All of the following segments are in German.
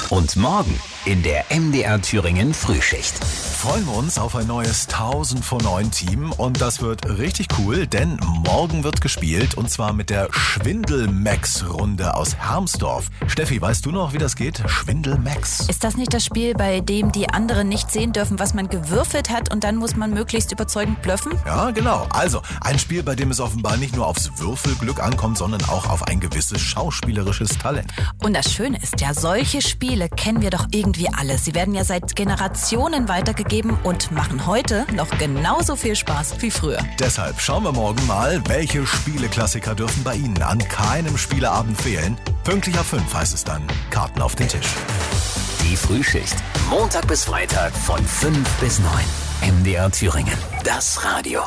Und morgen in der MDR Thüringen Frühschicht. Freuen wir uns auf ein neues 1000 vor 9 Team und das wird richtig cool, denn morgen wird gespielt und zwar mit der Schwindel-Max-Runde aus Hermsdorf. Steffi, weißt du noch, wie das geht? Schwindel-Max. Ist das nicht das Spiel, bei dem die anderen nicht sehen dürfen, was man gewürfelt hat und dann muss man möglichst überzeugend blöffen? Ja, genau. Also ein Spiel, bei dem es offenbar nicht nur aufs Würfelglück ankommt, sondern auch auf ein gewisses schauspielerisches Talent. Und das Schöne ist ja, solche Spiele kennen wir doch irgendwie alle. Sie werden ja seit Generationen weitergegeben und machen heute noch genauso viel Spaß wie früher. Deshalb schauen wir morgen mal, welche Spieleklassiker dürfen bei Ihnen an keinem Spieleabend fehlen. Pünktlich ab 5 heißt es dann Karten auf den Tisch. Die Frühschicht. Montag bis Freitag von 5 bis 9. MDR Thüringen. Das Radio.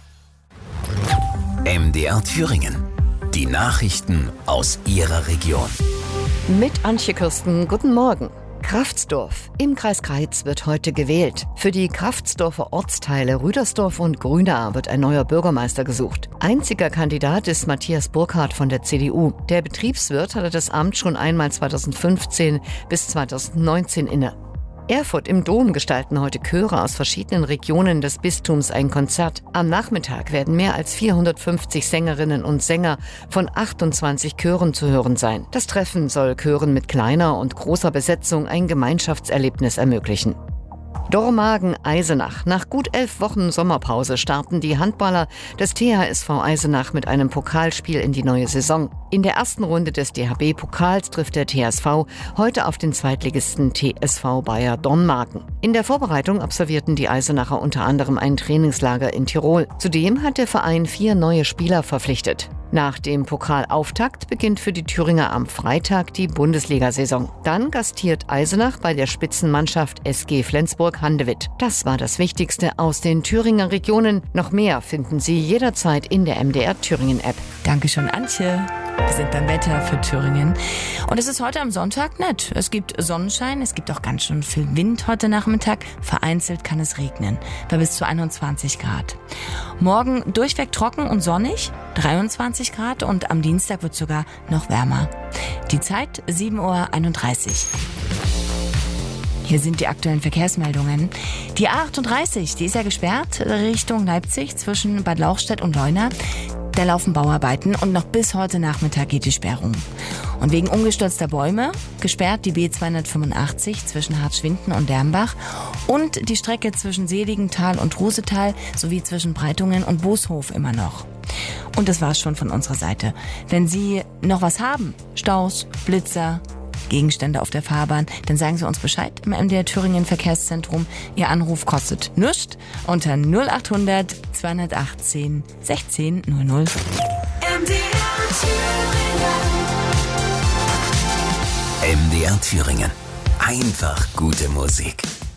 MDR Thüringen. Die Nachrichten aus Ihrer Region. Mit Antje Kirsten, guten Morgen. Kraftsdorf im Kreis Greiz wird heute gewählt. Für die Kraftsdorfer Ortsteile Rüdersdorf und Grünahr wird ein neuer Bürgermeister gesucht. Einziger Kandidat ist Matthias Burkhardt von der CDU. Der Betriebswirt hatte das Amt schon einmal 2015 bis 2019 inne. Erfurt im Dom gestalten heute Chöre aus verschiedenen Regionen des Bistums ein Konzert. Am Nachmittag werden mehr als 450 Sängerinnen und Sänger von 28 Chören zu hören sein. Das Treffen soll Chören mit kleiner und großer Besetzung ein Gemeinschaftserlebnis ermöglichen. Dormagen-Eisenach. Nach gut 11 Wochen Sommerpause starten die Handballer des THSV Eisenach mit einem Pokalspiel in die neue Saison. In der ersten Runde des DHB-Pokals trifft der THSV heute auf den Zweitligisten TSV Bayer Dormagen. In der Vorbereitung absolvierten die Eisenacher unter anderem ein Trainingslager in Tirol. Zudem hat der Verein 4 neue Spieler verpflichtet. Nach dem Pokalauftakt beginnt für die Thüringer am Freitag die Bundesliga-Saison. Dann gastiert Eisenach bei der Spitzenmannschaft SG Flensburg-Handewitt. Das war das Wichtigste aus den Thüringer Regionen. Noch mehr finden Sie jederzeit in der MDR Thüringen-App. Dankeschön, Antje. Wir sind beim Wetter für Thüringen. Und es ist heute am Sonntag nett. Es gibt Sonnenschein, es gibt auch ganz schön viel Wind heute Nachmittag. Vereinzelt kann es regnen, bei bis zu 21 Grad. Morgen durchweg trocken und sonnig, 23 Grad und am Dienstag wird es sogar noch wärmer. Die Zeit 7:31 Uhr. Hier sind die aktuellen Verkehrsmeldungen. Die A38, die ist ja gesperrt Richtung Leipzig zwischen Bad Lauchstädt und Leuna. Da laufen Bauarbeiten und noch bis heute Nachmittag geht die Sperrung. Und wegen umgestürzter Bäume gesperrt die B285 zwischen Hartschwinden und Dermbach und die Strecke zwischen Seligenthal und Rusetal sowie zwischen Breitungen und Booshof immer noch. Und das war's schon von unserer Seite. Wenn Sie noch was haben, Staus, Blitzer, Gegenstände auf der Fahrbahn, dann sagen Sie uns Bescheid im MDR Thüringen Verkehrszentrum. Ihr Anruf kostet nichts unter 0800 218 16 00. MDR Thüringen. Einfach gute Musik.